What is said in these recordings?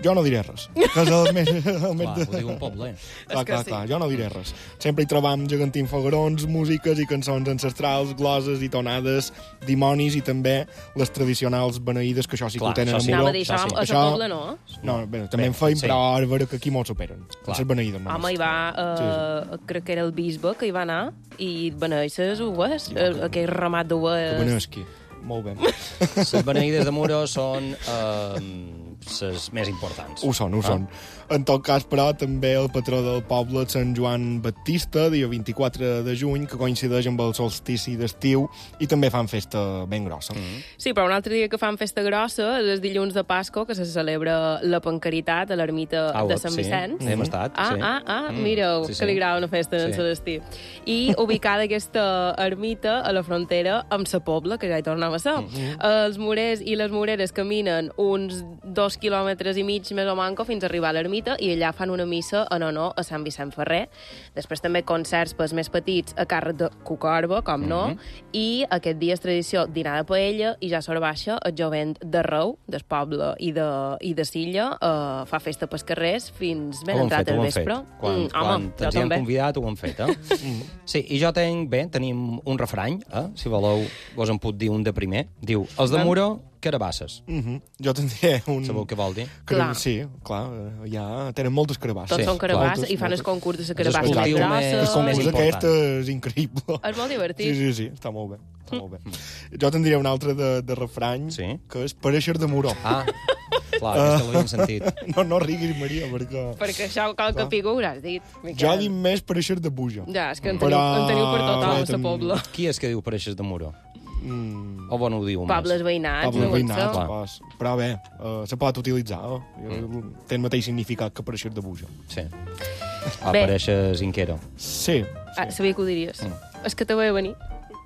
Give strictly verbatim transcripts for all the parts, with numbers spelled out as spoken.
jo no diré res. Que és el més... El més Clar, de... ho diu un poble. Clar, clar, clar, jo no diré res. Sempre hi trobam gegantins fogarons, músiques i cançons ancestrals, gloses i tonades, dimonis i també les tradicionals beneïdes, que això sí que Clar, ho tenen això a sí. Moró. Anava a dir, això, sí. a Això- la Pobla no. No, bé, també Bé, en feim, sí. però ara veure que aquí molts superen. Clar. Les beneïdes només. Home, hi va, uh, crec que era el bisbe que hi va anar, i beneeix les uves, uh, aquell ramat Que d'uves. benesqui. Molt bé. Les beneïdes de Muro són eh, les més importants. Ho són, ho Ah. són. En tot cas, però, també el patró del poble és Sant Joan Baptista, dia vint-i-quatre de juny, que coincideix amb el solstici d'estiu, i també fan festa ben grossa. Mm. Sí, però un altre dia que fan festa grossa és el dilluns de Pasco, que se celebra la Pancaritat a l'ermita Ah, de Sant sí. Vicenç. Hem estat, Ah, sí. ah, ah, Mm, mireu, sí, sí. que li agrada una festa en Sí. el destí. I ubicada aquesta ermita a la frontera amb sa Pobla, que ja hi tornava a ser. Mm. Mm-hmm. Els morers i les moreres caminen uns dos quilòmetres i mig més o manco fins a arribar a l'ermita, i allà fan una missa en honor a Sant Vicent Ferrer. Després també concerts pels més petits a càrrec de Cucorba, com no, Mhm. i aquest dia és tradició dinar de paella, i ja sort baixa el jovent de Reu, del poble i de, i de Silla, uh, fa festa pels carrers fins ben Ho hem entrat fet, el ho hem fet. vespre. Quan, Mm, quan home, jo ens hi hem també. convidat, ho hem fet, eh? Sí, i jo tenc, bé, tenim un refrany, eh? Si voleu, vos en puc dir un de primer. Diu, els de Muro, carabasses. Mm -hmm. Jo tindria un... Sabeu què vol dir? Cara... Clar. Sí, clar, eh, ja tenen moltes carabasses. Tots Sí, són carabasses, moltes, i fan el moltes. concurs de la És carabassa el més cultiu grossa. més- El més concurs important. aquest és increïble. És molt divertit. Sí, sí, sí, està molt bé. Està molt bé. Jo tindria un altre de, de refrany, Sí. que és pareixer de Moró. Ah, clar, aquesta l'havíem sentit. No, no riguis, Maria, perquè... Perquè això cal que figura, has dit. Miquel. Jo dic més pareixer de Buja. Ja, és que en teniu, Però- en teniu per tot a la Tem- Pobla. Qui és que diu pareixes de Muro? Mm, O bueno, ho diu Pobles més? veïnats, Pobles no veïnats, Clar. pas. Però bé, uh, se pot utilitzar. Eh? Mm. Té el mateix significat que pareixer de Buja. Sí. O Bé. pareixes inquero. Sí. Ah, sabia que ho diries. Mm. És que te veia venir.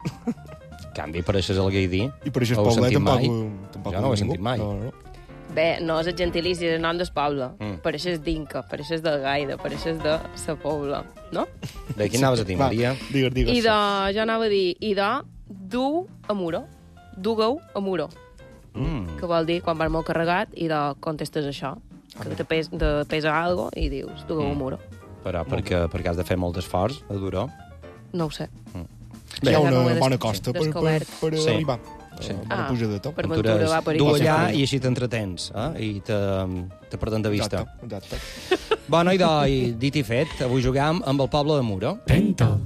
En canvi, pareixes el Gaidí. I pareixer Ho heu poblet sentit tampoc, mai? ho- tampoc Jo no ho he ningú. sentit mai. No, no. Bé, no és el gentilici, és el nom del poble. Mm. Pareixes d'Inca, pareixes de Gaida, pareixes de sa Pobla, no? De qui anaves a dir, Va, Maria? Digues, digues. I de, jo anava a dir, i de du a Muro. Dugueu a Muro. Mm. Que vol dir quan vas molt carregat i de contestes això. Que te pes, de pesa algo i dius, dugueu a Muro. Però perquè, perquè has de fer molt d'esforç a Duró. No ho sé. Hi ha Ja no ho una he bona des- costa per, per, descobert. per Sí. arribar. Sí. Uh, bona Ah, pujadeta. per Ventura va per Du aquí. allà i així t'entretens, eh? I te, te perdem de vista. Exacte, exacte. Bueno, i, de, i dit i fet, avui juguem amb el poble de Muro. Tento.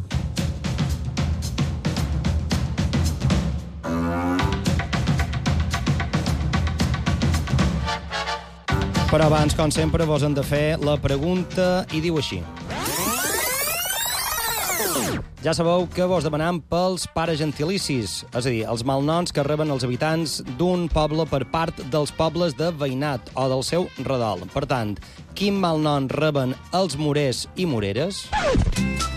Però abans, com sempre, vos hem de fer la pregunta i diu així. Ja sabeu que vos demanam pels pares gentilicis, és a dir, els malnoms que reben els habitants d'un poble per part dels pobles de veïnat o del seu redol. Per tant, quin malnom reben els morers i moreres?